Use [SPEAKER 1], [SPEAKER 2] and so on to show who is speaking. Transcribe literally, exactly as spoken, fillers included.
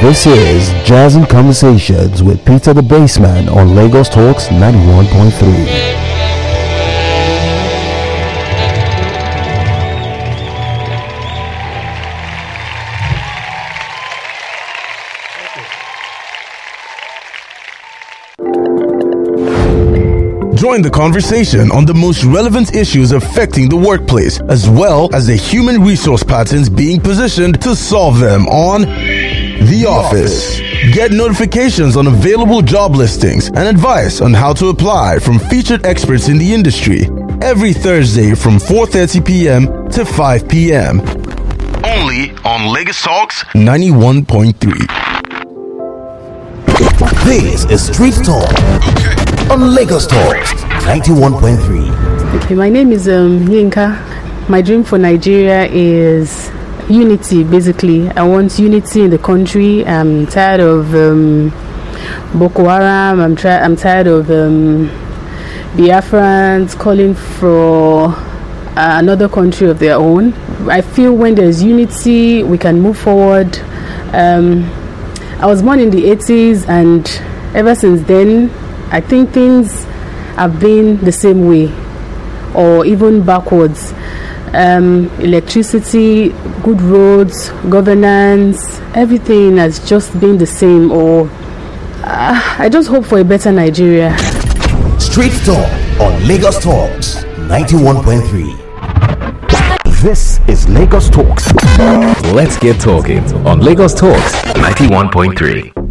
[SPEAKER 1] This is Jazz and Conversations with Peter the Bassman on Lagos Talks ninety-one point three.
[SPEAKER 2] Join the conversation on the most relevant issues affecting the workplace, as well as the human resource patterns being positioned to solve them on The Office. Get notifications on available job listings and advice on how to apply from featured experts in the industry every Thursday from four thirty p.m. to five p.m. Only on Lagos Talks ninety-one point three.
[SPEAKER 1] This is Street Talk on Lagos Talks ninety-one point three.
[SPEAKER 3] Okay, my name is um, Yinka. My dream for Nigeria is unity, basically. I want unity in the country. I'm tired of um, Boko Haram. I'm, tri- I'm tired of um, Biafrans calling for uh, another country of their own. I feel when there's unity, we can move forward. Um, I was born in the eighties, and ever since then, I think things have been the same way or even backwards. Um, electricity, good roads, governance, everything has just been the same, or uh, I just hope for a better Nigeria.
[SPEAKER 1] Street Talk on Lagos Talks ninety-one point three. This is Lagos Talks.
[SPEAKER 4] Let's get talking on Lagos Talks ninety-one point three.